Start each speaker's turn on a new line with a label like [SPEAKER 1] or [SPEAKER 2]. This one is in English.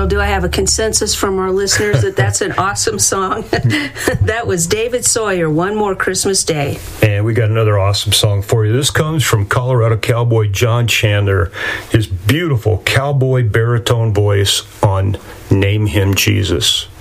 [SPEAKER 1] Well, do I have a consensus from our listeners that that's an awesome song? That was David Sawyer, One More Christmas Day.
[SPEAKER 2] And we got another awesome song for you. This comes from Colorado cowboy John Chandler, his beautiful cowboy baritone voice on Name Him Jesus.